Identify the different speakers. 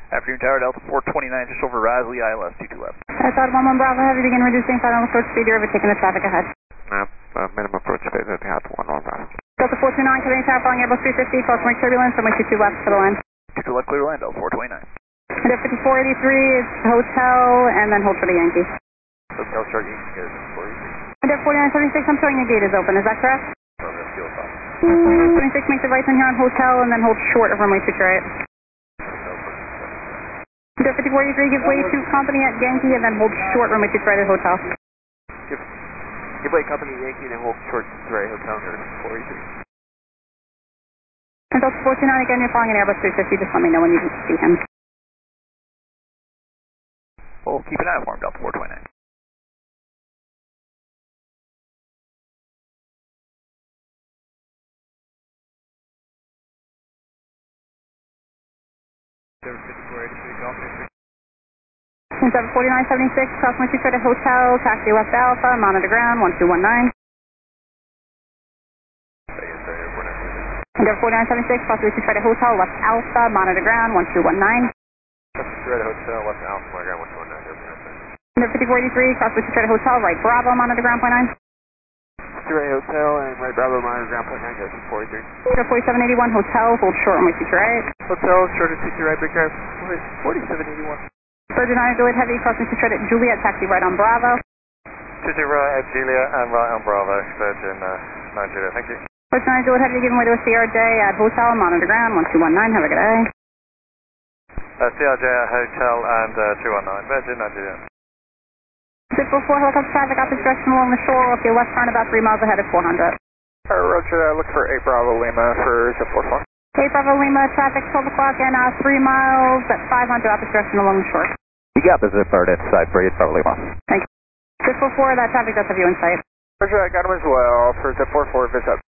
Speaker 1: Afternoon Tower, Delta 429, just over Risley, ILS 22 left.
Speaker 2: Tower 11 Bravo, Heavy, begin reducing final approach speed, you're overtaking the traffic ahead.
Speaker 3: Minimum approach speed at Delta 11 Bravo.
Speaker 2: Delta 429, Canadian Tower, following Airbus 350, crossing turbulence, runway 22 left for the line.
Speaker 1: 22 left, clear to land, Delta 429.
Speaker 2: And 5483 is hotel, and then hold for the Yankee.
Speaker 1: Hotel short Yankee is 43.
Speaker 2: And 4976, I'm showing the gate is open, is that correct?
Speaker 1: Oh, that's fuel spot.
Speaker 2: 26, make the right turn here on hotel, and then hold short of runway 23 right. And 5483, give way to company at Yankee, and then hold short runway 23 right at hotel.
Speaker 1: Give way company Yankee, and then hold short to right hotel, and 483.
Speaker 2: And Delta 429, again, you're flying an Airbus 350, just let me know when you see him.
Speaker 1: Well, keep an eye out for him, Delta 429.
Speaker 2: And 74976, cross 123 to hotel, taxi West Alpha, monitor ground, 1219. And 4976, cross 123 to hotel, West Alpha, monitor ground, 1219.
Speaker 1: Right hotel, West Alpha, monitor ground, 1219.
Speaker 2: And 5483, cross 123 to hotel, right Bravo, monitor ground, 0.9.
Speaker 1: Right hotel, and right Bravo, monitor ground, 0.9, Delta 43.
Speaker 2: Go 4781, hotel, hold short runway 23 right.
Speaker 1: Hotel, short at 60 right, big guy, 4781.
Speaker 2: Virgin 9, Juliet Heavy, crossing to at Juliet, taxi right on Bravo.
Speaker 3: 20 right at Juliet and right on Bravo, Virgin 9 Juliet, thank you.
Speaker 2: Virgin 9, Juliet Heavy, giving way to a CRJ at hotel, monitor ground, 1219, have a good day.
Speaker 3: CRJ at hotel and 219, Virgin 9 Juliet.
Speaker 2: 644, helicopter traffic, opposite direction along the shore, off your left turn about 3 miles ahead at 400.
Speaker 1: Roger, look for 8 Bravo Lima for zip 44.
Speaker 2: 8 Bravo Lima, traffic 12 o'clock and 3 miles at 500, opposite direction along the shore.
Speaker 1: You got the zip bird inside for 8 Bravo Lima.
Speaker 2: Thank you. 644, that traffic does have you in sight.
Speaker 1: Roger, I got him as well for zip 44, visit.